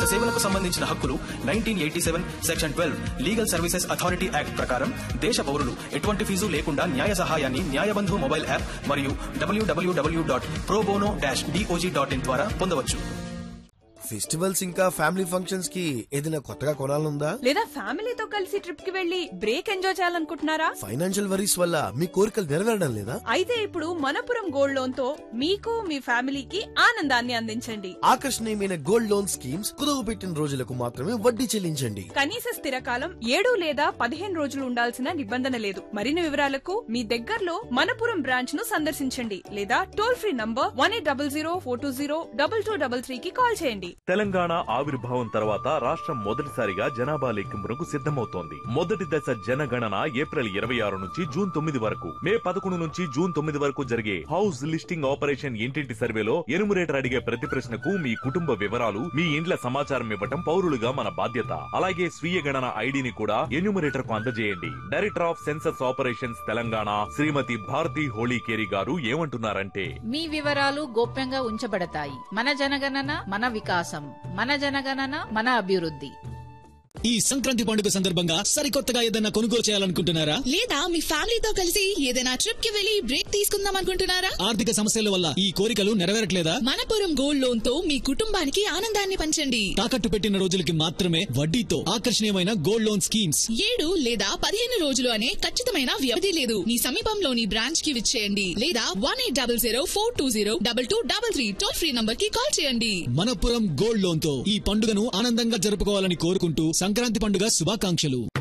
సేవలకు సంబంధించిన హక్కులు 1987 section 12 legal services authority act ప్రకారం దేశ పౌరులు ఎటువంటి ఫీజు లేకుండా న్యాయ సహాయాన్ని న్యాయబంధు మొబైల్ యాప్ మరియు www.probono-dog.in ద్వారా పొందవచ్చు. ఫెస్టివల్స్ ఇంకా ఫ్యామిలీ ఫంక్షన్స్ కి ఏదైనా కొత్తగా కొనాలనుందా? లేదా ఫ్యామిలీతో కలిసి ట్రిప్ కి వెళ్లి బ్రేక్ ఎంజాయ్ చేయాలనుకుంటున్నారా? ఫైనాన్షియల్ వరీస్ వల్ల మీ కోరికలు నెరవేరడం లేదా? అయితే ఇప్పుడు మనపురం గోల్డ్ లోన్ తో మీకు మీ ఫ్యామిలీకి ఆనందాన్ని అందించండి. ఆకర్షణీయమైన గోల్డ్ లోన్ స్కీమ్స్, కుదువ పెట్టిన రోజులకు మాత్రమే వడ్డీ చెల్లించండి. కనీస స్థిర కాలం 7 లేదా 15 రోజులు ఉండాల్సిన నిబంధన లేదు. మరిన్ని వివరాలకు మీ దగ్గరలో మనపురం బ్రాంచ్ ను సందర్శించండి లేదా టోల్ ఫ్రీ నంబర్ 1800-420-2233 కి కాల్ చేయండి. తెలంగాణ ఆవిర్భావం తర్వాత రాష్ట్రం మొదటిసారిగా జనాభా లెక్కింపునకు సిద్ధమవుతోంది. మొదటి దశ జనగణన ఏప్రిల్ 26 నుంచి జూన్ 9 వరకు, మే 11 నుంచి జూన్ 9 వరకు జరిగే హౌస్ లిస్టింగ్ ఆపరేషన్ ఇంటింటి సర్వేలో ఎనుమరేటర్ అడిగే ప్రతి ప్రశ్నకు మీ కుటుంబ వివరాలు, మీ ఇండ్ల సమాచారం ఇవ్వటం పౌరులుగా మన బాధ్యత. అలాగే స్వీయ గణన ఐడిని కూడా ఎన్యూమరేటర్ కు అందజేయండి. Director of census operations Telangana శ్రీమతి భారతి హోళీకేరి గారు ఏమంటున్నారంటే, మీ వివరాలు గోప్యంగా ఉంచబడతాయి. మన జనగణన మన వికాసం, మన జనగణన మన అభివృద్ధి. ఈ సంక్రాంతి పండుగ సందర్భంగా సరికొత్తగా ఏదైనా కొనుగోలు చేయాలనుకుంటున్నారా? లేదా మీ ఫ్యామిలీతో కలిసి ఏదైనా ట్రిప్ కి వెళ్లి బ్రేక్ తీసుకుందాం అనుకుంటున్నారా? ఆర్థిక సమస్యల వల్ల ఈ కోరికలు నెరవేరట్లేదా? మనపురం గోల్డ్ లోన్ తో మీ కుటుంబానికి ఆనందాన్ని పంచండి. తాకట్టు పెట్టిన రోజులకి మాత్రమే వడ్డీతో ఆకర్షణీయమైన గోల్డ్ లోన్ స్కీమ్స్. 7 లేదా 15 రోజులు అనే ఖచ్చితమైన వ్యవధి లేదు. మీ సమీపంలోని బ్రాంచ్ కి విచ్చేయండి లేదా 1800-420-2233 టోల్ ఫ్రీ నంబర్ కి కాల్ చేయండి. మనపురం గోల్డ్ లోన్ తో ఈ పండుగను ఆనందంగా జరుపుకోవాలని కోరుకుంటూ సంక్రాంతి పండుగ శుభాకాంక్షలు.